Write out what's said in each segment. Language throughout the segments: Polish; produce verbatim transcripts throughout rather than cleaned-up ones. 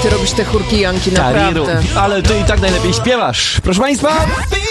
ty robisz te chórki Janki, Tariru. naprawdę. Ale ty i tak najlepiej śpiewasz. Proszę państwa.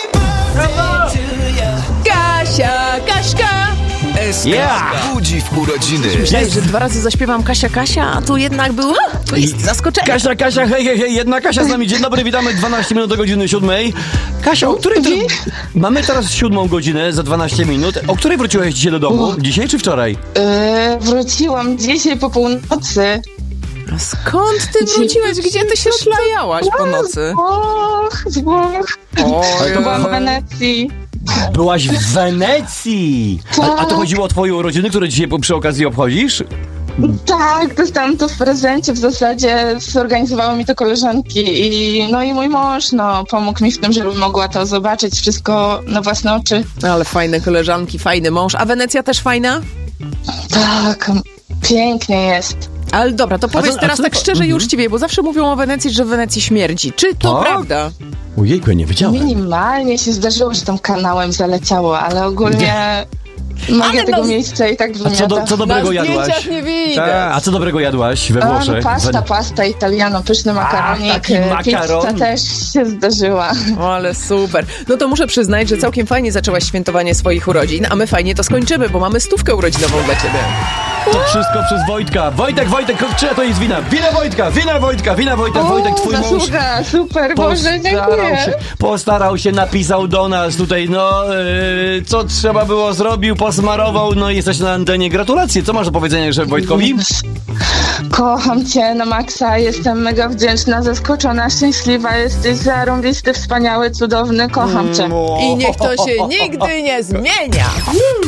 Kasia, Kaśka! S K Yeah. budzi w urodziny. Myślałeś, że dwa razy zaśpiewam Kasia, Kasia, a tu jednak był... Ha, to jest zaskoczenie. Kasia, Kasia, hej, hej, hej, jedna Kasia z nami. Dzień dobry, witamy dwanaście minut do godziny siódmej. Kasia, o której... Ty... Mamy teraz siódmą godzinę za dwanaście minut. O której wróciłaś dzisiaj do domu? Dzisiaj czy wczoraj? Yy, wróciłam dzisiaj po północy. A skąd ty wróciłeś? Gdzie ty się szlajałaś po nocy? Och, z Włoch. Oj, Byłam w Wenecji. Byłaś w Wenecji! A, a to chodziło o twoje urodziny, które dzisiaj przy okazji obchodzisz? Tak, dostałam to w prezencie. W zasadzie zorganizowały mi to koleżanki i no i mój mąż, no, pomógł mi w tym, żebym mogła to zobaczyć wszystko na własne oczy. Ale fajne koleżanki, fajny mąż. A Wenecja też fajna? Tak, pięknie jest. Ale dobra, to powiedz co- a teraz co tak to- szczerze i mhm. uczciwie, bo zawsze mówią o Wenecji, że w Wenecji śmierdzi. Czy to Tak? prawda? Ojejku, ja nie wiedziałem. Minimalnie się zdarzyło, że tam kanałem zaleciało, ale ogólnie magia Ale tego no- miejsca i tak A co, wymiata. do, co dobrego Na jadłaś? zdjęciach nie widać. Ta, a co dobrego jadłaś we A, no, Włoszech? pasta, We- pasta italiano, pyszny makaronik, taki e, makaron. pizza też się zdarzyła. O, ale super. No to muszę przyznać, że całkiem fajnie zaczęłaś świętowanie swoich urodzin, a my fajnie to skończymy, bo mamy stówkę urodzinową dla ciebie. To wszystko przez Wojtka. Wojtek, Wojtek, czyja to jest wina? Wina Wojtka, wina Wojtka, wina Wojtka. Wojtek, twój mąż zasługa, super, Boże, postarał dziękuję. się, postarał się, napisał do nas tutaj, no, yy, co trzeba było, zrobił, posmarował, no i jesteś na antenie. Gratulacje. Co masz do powiedzenia, że Wojtkowi? Kocham cię na maksa, jestem mega wdzięczna, zaskoczona, szczęśliwa, jesteś zarąbisty, wspaniały, cudowny, kocham cię. I niech to się nigdy nie zmienia.